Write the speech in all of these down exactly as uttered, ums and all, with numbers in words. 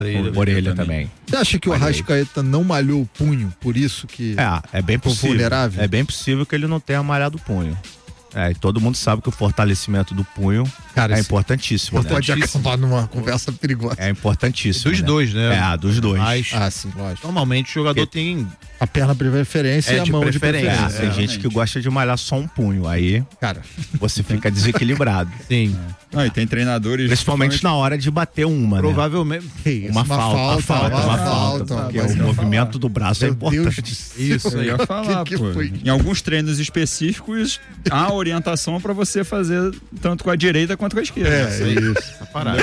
Orelha, orelha também. também. Você acha que o Arrascaeta não malhou o punho, por isso que é, é bem possível. Vulnerável? É bem possível que ele não tenha malhado o punho. É, e todo mundo sabe que o fortalecimento do punho Cara, é importantíssimo. Né? Pode acabar numa conversa perigosa. É importantíssimo. Dos né? dois, né? É, dos dois. Mas, ah, sim, lógico. Normalmente o jogador Porque tem a perna de preferência é, e a de mão preferência. de preferência. É, tem é, gente que gosta de malhar só um punho. Aí, cara, você fica desequilibrado. Sim. É. Não, e tem treinadores. Principalmente na hora de bater uma. Provavelmente. Né? Uma, uma falta, falta, uma falta. Uma falta, falta porque o movimento falar. do braço Meu é importante. Deus, isso aí eu ia falar, que que pô. Foi? Em alguns treinos específicos, há orientação pra você fazer tanto com a direita quanto com a esquerda. É, é isso.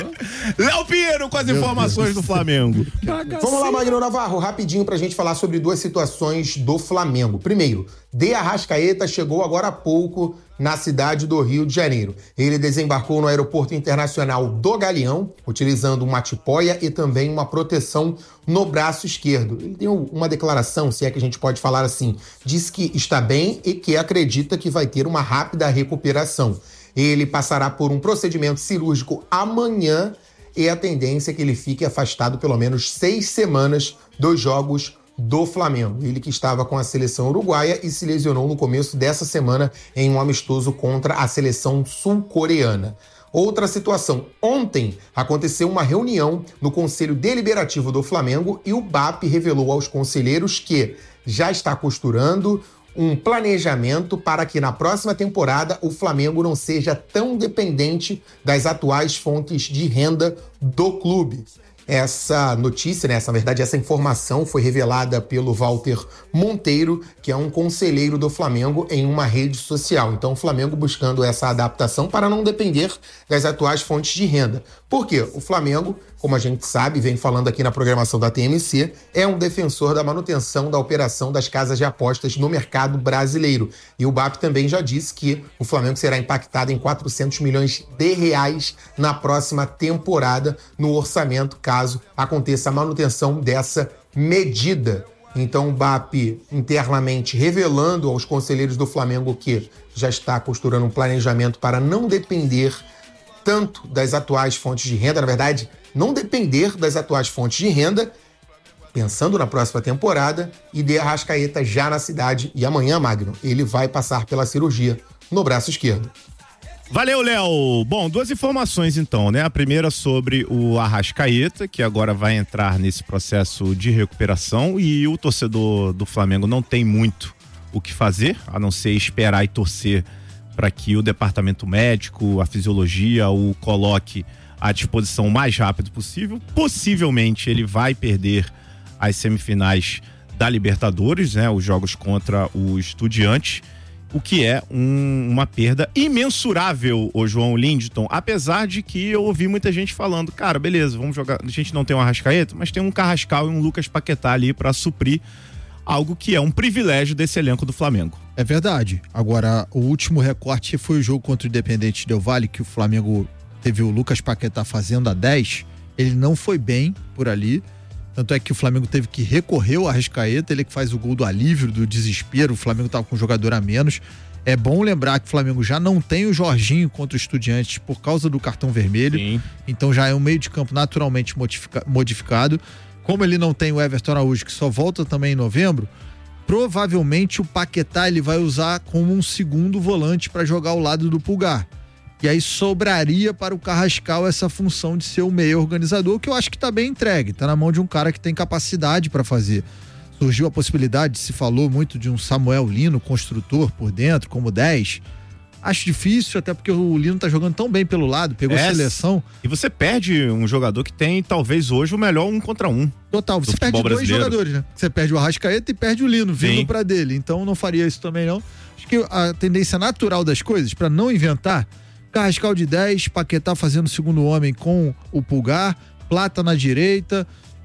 Léo Pinheiro com as Meu informações Deus. do Flamengo. Vamos lá, Magno Navarro, rapidinho pra gente falar sobre duas situações do Flamengo. Primeiro, De Arrascaeta chegou agora há pouco na cidade do Rio de Janeiro. Ele desembarcou no Aeroporto Internacional do Galeão, utilizando uma tipóia e também uma proteção no braço esquerdo. Ele deu uma declaração, se é que a gente pode falar assim, diz que está bem e que acredita que vai ter uma rápida recuperação. Ele passará por um procedimento cirúrgico amanhã e a tendência é que ele fique afastado pelo menos seis semanas dos jogos do Flamengo. Ele que estava com a seleção uruguaia e se lesionou no começo dessa semana em um amistoso contra a seleção sul-coreana. Outra situação. Ontem aconteceu uma reunião no Conselho Deliberativo do Flamengo e o B A P revelou aos conselheiros que já está costurando um planejamento para que na próxima temporada o Flamengo não seja tão dependente das atuais fontes de renda do clube. Essa notícia, né, essa, na verdade, essa informação foi revelada pelo Walter Monteiro, que é um conselheiro do Flamengo em uma rede social. Então, o Flamengo buscando essa adaptação para não depender das atuais fontes de renda. Por quê? O Flamengo, como a gente sabe, vem falando aqui na programação da T M C, é um defensor da manutenção da operação das casas de apostas no mercado brasileiro. E o B A P também já disse que o Flamengo será impactado em quatrocentos milhões de reais na próxima temporada no orçamento, caso aconteça a manutenção dessa medida. Então o B A P internamente revelando aos conselheiros do Flamengo que já está costurando um planejamento para não depender tanto das atuais fontes de renda, na verdade, não depender das atuais fontes de renda, pensando na próxima temporada, e De Arrascaeta já na cidade. E amanhã, Magno, ele vai passar pela cirurgia no braço esquerdo. Valeu, Léo. Bom, duas informações então, né? A primeira sobre o Arrascaeta, que agora vai entrar nesse processo de recuperação, e o torcedor do Flamengo não tem muito o que fazer, a não ser esperar e torcer para que o departamento médico, a fisiologia, o coloque à disposição o mais rápido possível. Possivelmente ele vai perder as semifinais da Libertadores, né? Os jogos contra o Estudiantes, o que é um, uma perda imensurável, o João Lindton, apesar de que eu ouvi muita gente falando, cara, beleza, vamos jogar, a gente não tem um Arrascaeta, mas tem um Carrascal e um Lucas Paquetá ali para suprir algo que é um privilégio desse elenco do Flamengo. É verdade. Agora, o último recorte foi o jogo contra o Independente Del Valle, que o Flamengo teve o Lucas Paquetá fazendo a dez, ele não foi bem por ali, tanto é que o Flamengo teve que recorrer ao Arrascaeta, ele que faz o gol do alívio, do desespero, o Flamengo estava com um jogador a menos. É bom lembrar que o Flamengo já não tem o Jorginho contra o Estudiantes por causa do cartão vermelho. Sim. Então já é um meio de campo naturalmente modifica- modificado. Como ele não tem o Everton Araújo, que só volta também em novembro, provavelmente o Paquetá ele vai usar como um segundo volante para jogar ao lado do Pulgar. E aí sobraria para o Carrascal essa função de ser o meio organizador, que eu acho que está bem entregue, está na mão de um cara que tem capacidade para fazer. Surgiu a possibilidade, se falou muito de um Samuel Lino, construtor por dentro, como dez. Acho difícil, até porque o Lino tá jogando tão bem pelo lado, pegou é, seleção. E você perde um jogador que tem, talvez, hoje o melhor um contra um. Total, você perde dois brasileiro. jogadores, né? Você perde o Arrascaeta e perde o Lino, vindo pra dele. Então não faria isso também, não. Acho que a tendência natural das coisas, pra não inventar, Carrascal de dez, Paquetá fazendo o segundo homem com o Pulgar, Plata na direita,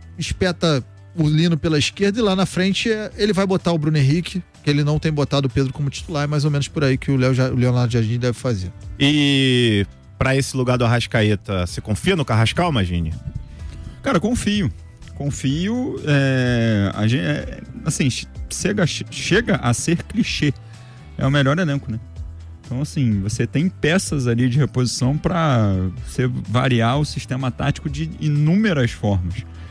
espeta o Lino pela esquerda e lá na frente ele vai botar o Bruno Henrique, que ele não tem botado o Pedro como titular, é mais ou menos por aí que o, Leo, o Leonardo Jardim deve fazer. E pra esse lugar do Arrascaeta, você confia no Carrascal, Magini? Cara, confio. Confio, é, a gente, é, assim, chega, chega a ser clichê. É o melhor elenco, né? Então, assim, você tem peças ali de reposição para você variar o sistema tático de inúmeras formas.